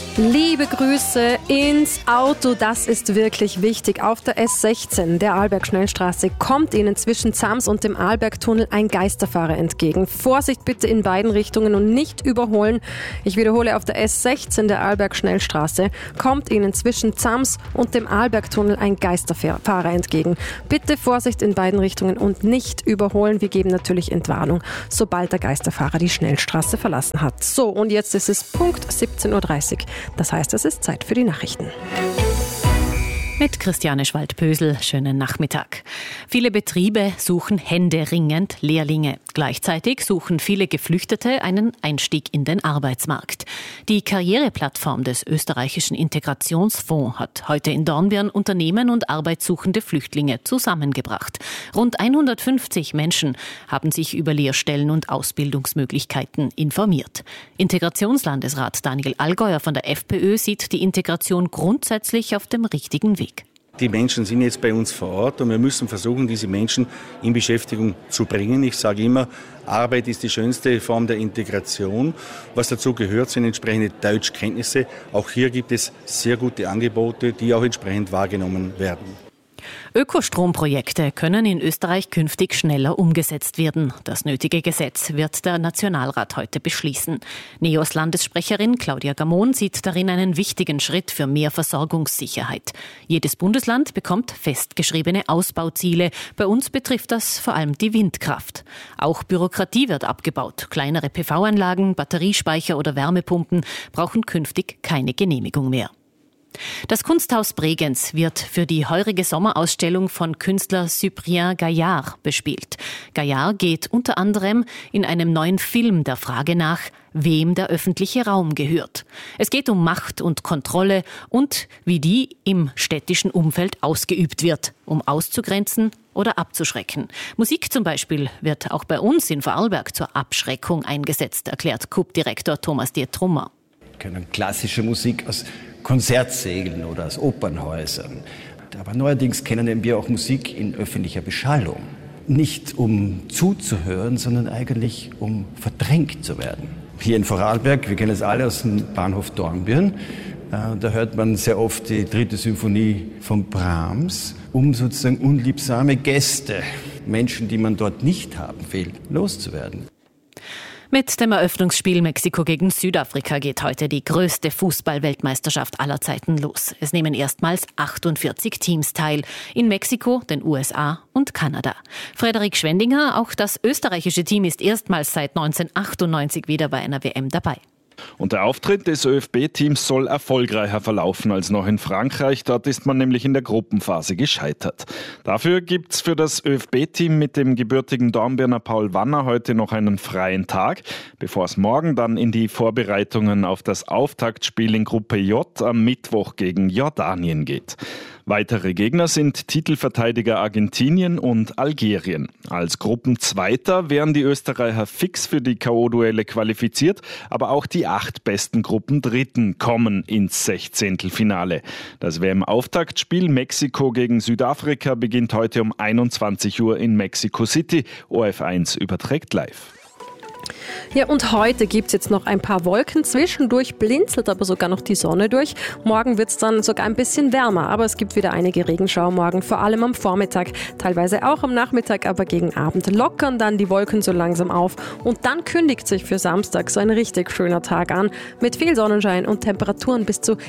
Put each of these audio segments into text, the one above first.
Liebe Grüße ins Auto, das ist wirklich wichtig. Auf der S16, der Arlberg-Schnellstraße, kommt Ihnen zwischen Zams und dem Arlbergtunnel ein Geisterfahrer entgegen. Vorsicht bitte in beiden Richtungen und nicht überholen. Ich wiederhole, auf der S16, der Arlberg-Schnellstraße, kommt Ihnen zwischen Zams und dem Arlbergtunnel ein Geisterfahrer entgegen. Bitte Vorsicht in beiden Richtungen und nicht überholen. Wir geben natürlich Entwarnung, sobald der Geisterfahrer die Schnellstraße verlassen hat. So, und jetzt ist es Punkt 17.30 Uhr. Das heißt, es ist Zeit für die Nachrichten. Mit Christiane Schwald-Pösel, schönen Nachmittag. Viele Betriebe suchen händeringend Lehrlinge. Gleichzeitig suchen viele Geflüchtete einen Einstieg in den Arbeitsmarkt. Die Karriereplattform des österreichischen Integrationsfonds hat heute in Dornbirn Unternehmen und arbeitssuchende Flüchtlinge zusammengebracht. Rund 150 Menschen haben sich über Lehrstellen und Ausbildungsmöglichkeiten informiert. Integrationslandesrat Daniel Allgäuer von der FPÖ sieht die Integration grundsätzlich auf dem richtigen Weg. Die Menschen sind jetzt bei uns vor Ort und wir müssen versuchen, diese Menschen in Beschäftigung zu bringen. Ich sage immer, Arbeit ist die schönste Form der Integration. Was dazu gehört, sind entsprechende Deutschkenntnisse. Auch hier gibt es sehr gute Angebote, die auch entsprechend wahrgenommen werden. Ökostromprojekte können in Österreich künftig schneller umgesetzt werden. Das nötige Gesetz wird der Nationalrat heute beschließen. NEOS Landessprecherin Claudia Gamon sieht darin einen wichtigen Schritt für mehr Versorgungssicherheit. Jedes Bundesland bekommt festgeschriebene Ausbauziele. Bei uns betrifft das vor allem die Windkraft. Auch Bürokratie wird abgebaut. Kleinere PV-Anlagen, Batteriespeicher oder Wärmepumpen brauchen künftig keine Genehmigung mehr. Das Kunsthaus Bregenz wird für die heurige Sommerausstellung von Künstler Cyprien Gaillard bespielt. Gaillard geht unter anderem in einem neuen Film der Frage nach, wem der öffentliche Raum gehört. Es geht um Macht und Kontrolle und wie die im städtischen Umfeld ausgeübt wird, um auszugrenzen oder abzuschrecken. Musik zum Beispiel wird auch bei uns in Vorarlberg zur Abschreckung eingesetzt, erklärt KUB-Direktor Thomas Dietrummer. Wir können klassische Musik aus Konzertsälen oder aus Opernhäusern. Aber neuerdings kennen wir auch Musik in öffentlicher Beschallung. Nicht um zuzuhören, sondern eigentlich um verdrängt zu werden. Hier in Vorarlberg, wir kennen es alle aus dem Bahnhof Dornbirn, da hört man sehr oft die 3. Symphonie von Brahms, um sozusagen unliebsame Gäste, Menschen, die man dort nicht haben will, loszuwerden. Mit dem Eröffnungsspiel Mexiko gegen Südafrika geht heute die größte Fußball-Weltmeisterschaft aller Zeiten los. Es nehmen erstmals 48 Teams teil. In Mexiko, den USA und Kanada. Frederik Schwendinger, auch das österreichische Team ist erstmals seit 1998 wieder bei einer WM dabei. Und der Auftritt des ÖFB-Teams soll erfolgreicher verlaufen als noch in Frankreich. Dort ist man nämlich in der Gruppenphase gescheitert. Dafür gibt's für das ÖFB-Team mit dem gebürtigen Dornbirner Paul Wanner heute noch einen freien Tag, bevor es morgen dann in die Vorbereitungen auf das Auftaktspiel in Gruppe J am Mittwoch gegen Jordanien geht. Weitere Gegner sind Titelverteidiger Argentinien und Algerien. Als Gruppenzweiter wären die Österreicher fix für die K.O.-Duelle qualifiziert, aber auch die 8 besten Gruppendritten kommen ins 16. Das WM-Auftaktspiel Mexiko gegen Südafrika beginnt heute um 21 Uhr in Mexico City. ORF1 überträgt live. Ja, und heute gibt's jetzt noch ein paar Wolken. Zwischendurch blinzelt aber sogar noch die Sonne durch. Morgen wird's dann sogar ein bisschen wärmer, aber es gibt wieder einige Regenschauer morgen, vor allem am Vormittag, teilweise auch am Nachmittag, aber gegen Abend lockern dann die Wolken so langsam auf. Und dann kündigt sich für Samstag so ein richtig schöner Tag an, mit viel Sonnenschein und Temperaturen bis zu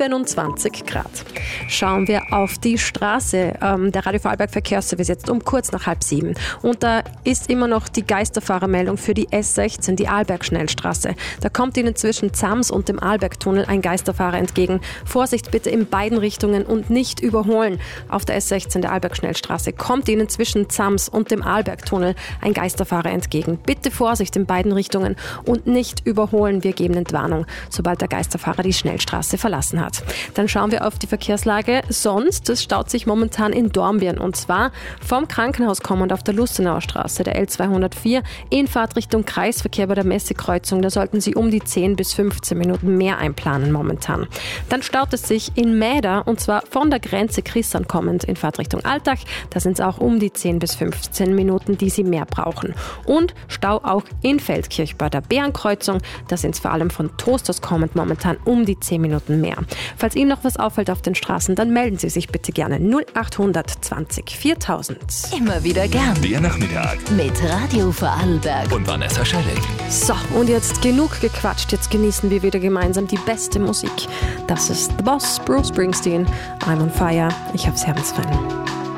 27 Grad. Schauen wir auf die Straße. Der Radio Vorarlberg Verkehrsservice jetzt um kurz nach 6:30. Und da ist immer noch die Geisterfahrermeldung für die S16, die Arlberg-Schnellstraße. Da kommt Ihnen zwischen Zams und dem Arlbergtunnel ein Geisterfahrer entgegen. Vorsicht bitte in beiden Richtungen und nicht überholen. Auf der S16, der Arlberg-Schnellstraße, kommt Ihnen zwischen Zams und dem Arlbergtunnel ein Geisterfahrer entgegen. Bitte Vorsicht in beiden Richtungen und nicht überholen. Wir geben Entwarnung, sobald der Geisterfahrer die Schnellstraße verlassen hat. Dann schauen wir auf die Verkehrslage. Sonst, es staut sich momentan in Dornbirn und zwar vom Krankenhaus kommend auf der Lustenauer Straße, der L204, in Fahrt Richtung Kreisverkehr bei der Messekreuzung, da sollten Sie um die 10 bis 15 Minuten mehr einplanen momentan. Dann staut es sich in Mäder, und zwar von der Grenze Chrissan kommend in Fahrtrichtung Altach. Da sind es auch um die 10 bis 15 Minuten, die Sie mehr brauchen. Und Stau auch in Feldkirch bei der Bärenkreuzung. Da sind es vor allem von Toasters kommend momentan um die 10 Minuten mehr. Falls Ihnen noch was auffällt auf den Straßen, dann melden Sie sich bitte gerne 0800 20 4000. Immer wieder gern. Der Nachmittag Mit Radio Vorarlberg. und Vanessa Schällig. So, und jetzt genug gequatscht. Jetzt genießen wir wieder gemeinsam die beste Musik. Das ist The Boss, Bruce Springsteen. I'm on fire. Ich hab's herzensfein.